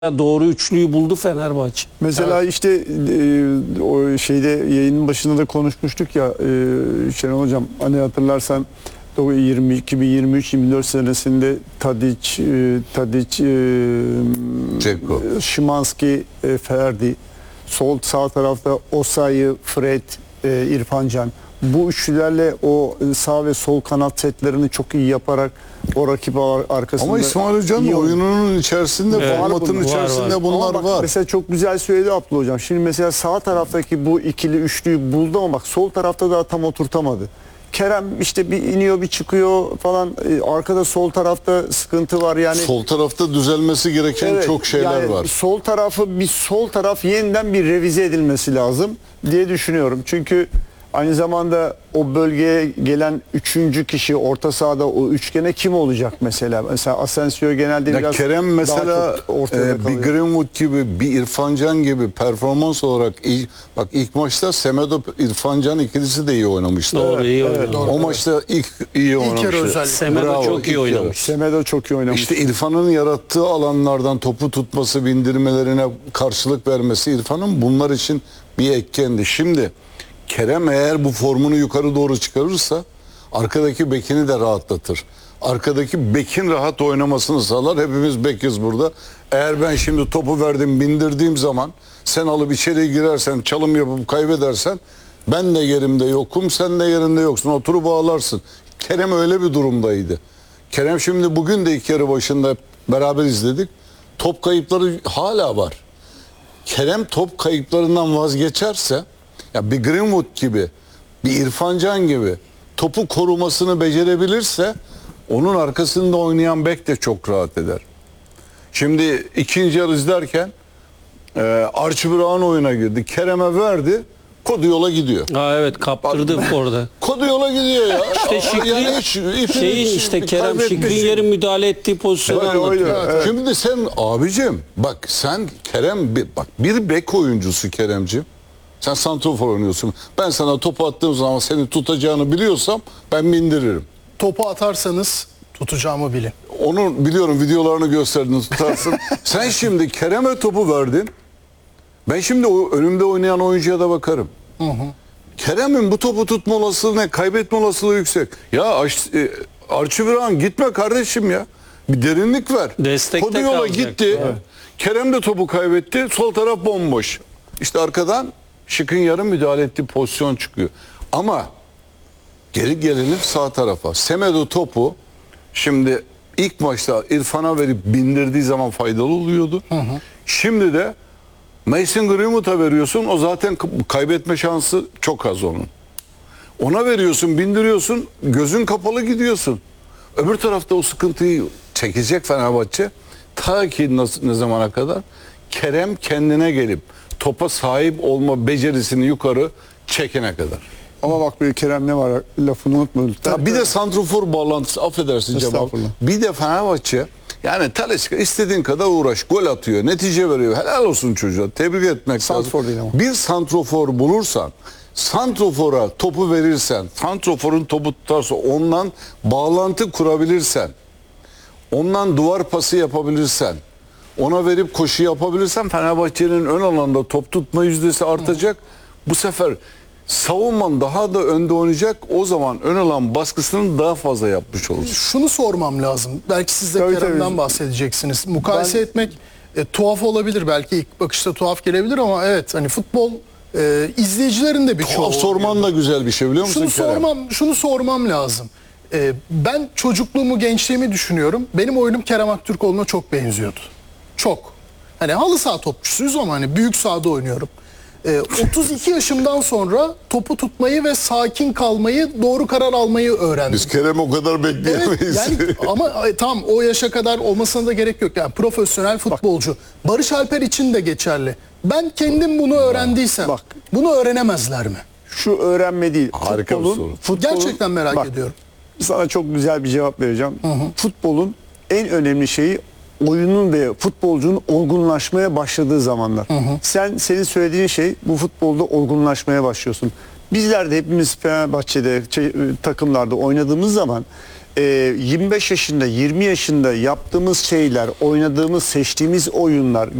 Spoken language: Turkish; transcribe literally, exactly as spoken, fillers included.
Doğru üçlüyü buldu Fenerbahçe. Mesela evet. işte e, o şeyde yayının başında da konuşmuştuk ya e, Şenol Hocam, hani hatırlarsan iki bin yirmi üç yirmi dört senesinde Tadic, e, Tadic, e, Szymanski, e, Ferdi, sol sağ tarafta Osayi, Fred, e, İrfan Can. Bu üçlülerle o sağ ve sol kanat setlerini çok iyi yaparak o rakip arkasında. Ama İsmail Hoca'nın oyununun içerisinde, evet, formatının içerisinde var, bunlar bak, var. Mesela çok güzel söyledi Abdullah Hocam. Şimdi mesela sağ taraftaki bu ikili üçlüyü buldu ama bak sol tarafta daha tam oturtamadı. Kerem işte bir iniyor bir çıkıyor falan, arkada sol tarafta sıkıntı var yani. Sol tarafta düzelmesi gereken evet, çok şeyler yani var. Sol tarafı bir sol taraf yeniden bir revize edilmesi lazım diye düşünüyorum. Çünkü aynı zamanda o bölgeye gelen üçüncü kişi orta sahada o üçgene kim olacak mesela? Mesela Asensio genelde ya biraz Kerem mesela e, bir Greenwood gibi, bir İrfan Can gibi performans olarak ilk, bak ilk maçta Semedo İrfan Can ikilisi de iyi oynamıştı. Doğru, iyi oynadı. Evet, o maçta ilk iyi oynamıştı. Semedo Bravo, çok iyi oynamış. Semedo çok iyi oynamış. İşte İrfan'ın yarattığı alanlardan topu tutması, bindirmelerine karşılık vermesi İrfan'ın bunlar için bir etkendi. Şimdi Kerem eğer bu formunu yukarı doğru çıkarırsa arkadaki bekini de rahatlatır. Arkadaki bekin rahat oynamasını sağlar. Hepimiz bekiz burada. Eğer ben şimdi topu verdim, bindirdiğim zaman sen alıp içeriye girersen, çalım yapıp kaybedersen ben de yerimde yokum, sen de yerinde yoksun. Oturup ağlarsın. Kerem öyle bir durumdaydı. Kerem şimdi bugün de ilk yarı başında beraber izledik. Top kayıpları hala var. Kerem top kayıplarından vazgeçerse, ya bir Greenwood gibi, bir İrfan Can gibi topu korumasını becerebilirse onun arkasında oynayan bek de çok rahat eder. Şimdi ikinci yarı izlerken e, Archie Brown oyuna girdi. Kerem'e verdi. Kodu yola gidiyor. Ha evet, kaptırdı Bak, orada. Kodu yola gidiyor ya. İşte Şikrin, yani hiç, şeyin işte Kerem Şikrinyer'in müdahale ettiği pozisyonu evet, anlatıyor. Evet, evet. Şimdi sen abicim bak sen Kerem bir, bak bir bek oyuncusu Keremciğim. Sen santrofor oynuyorsun. Ben sana topu attığım zaman seni tutacağını biliyorsam ben bindiririm. Topu atarsanız tutacağımı bilin. Onu biliyorum, videolarını gösterdin, tutarsın. Sen şimdi Kerem'e topu verdin. Ben şimdi o önümde oynayan oyuncuya da bakarım. Hı hı. Kerem'in bu topu tutma olasılığı ne? Kaybetme olasılığı yüksek. Ya e, Archie Brown gitme kardeşim ya. Bir derinlik ver. Destekte Kodu yola kalacak. gitti. Evet. Kerem de topu kaybetti. Sol taraf bomboş. İşte arkadan Şık'ın yarım müdahale ettiği pozisyon çıkıyor. Ama geri gelelim sağ tarafa. Semedo topu şimdi ilk maçta İrfan'a verip bindirdiği zaman faydalı oluyordu. Hı hı. Şimdi de Mason Greenwood'a veriyorsun. O zaten kaybetme şansı çok az onun. Ona veriyorsun, bindiriyorsun. Gözün kapalı gidiyorsun. Öbür tarafta o sıkıntıyı çekecek Fenerbahçe. Ta ki nasıl, ne zamana kadar? Kerem kendine gelip topa sahip olma becerisini yukarı çekene kadar. Ama bak bir Kerem ne var, lafını unutma lütfen. Bir de santrofor bağlantısı, affedersin Cemal. Bir de Fenerbahçe yani Talisca istediğin kadar uğraş, gol atıyor, netice veriyor. Helal olsun çocuğa, tebrik etmek santrofor lazım. Bir santrofor bulursan, santrofora topu verirsen, santroforun topu tutarsa, ondan bağlantı kurabilirsen, ondan duvar pası yapabilirsen, ona verip koşu yapabilirsen Fenerbahçe'nin ön alanda top tutma yüzdesi artacak. Bu sefer savunman daha da önde oynayacak. O zaman ön alan baskısını daha fazla yapmış olur. Şunu sormam lazım. Belki siz de tabii, Kerem'den tabii. bahsedeceksiniz. Mukayese ben... etmek e, tuhaf olabilir. Belki ilk bakışta tuhaf gelebilir ama evet, hani futbol e, izleyicilerin de bir çoğu. Tuhaf sorman da güzel bir şey, biliyor musun şunu Kerem? Sormam, şunu sormam lazım. E, ben çocukluğumu, gençliğimi düşünüyorum. Benim oyunum Kerem Aktürkoğlu'na çok benziyordu. Çok. Hani halı saha topçusuyuz ama hani büyük sahada oynuyorum. Ee, otuz iki yaşımdan sonra topu tutmayı ve sakin kalmayı, doğru karar almayı öğrendim. Biz Kerem o kadar bekleyemeyiz. Evet, yani ama e, tam o yaşa kadar olmasına da gerek yok. Yani profesyonel futbolcu. Bak. Barış Alper için de geçerli. Ben kendim bunu öğrendiysem bak, bunu öğrenemezler mi? Şu öğrenme değil. Harika futbolun, bir soru. Futbolun, gerçekten merak bak, ediyorum. Sana çok güzel bir cevap vereceğim. Hı hı. Futbolun en önemli şeyi oyunun ve futbolcunun olgunlaşmaya başladığı zamanlar. Hı hı. Sen senin söylediğin şey, bu futbolda olgunlaşmaya başlıyorsun. Bizler de hepimiz Fenerbahçe'de şey, takımlarda oynadığımız zaman e, yirmi beş yaşında, yirmi yaşında yaptığımız şeyler, oynadığımız, seçtiğimiz oyunlar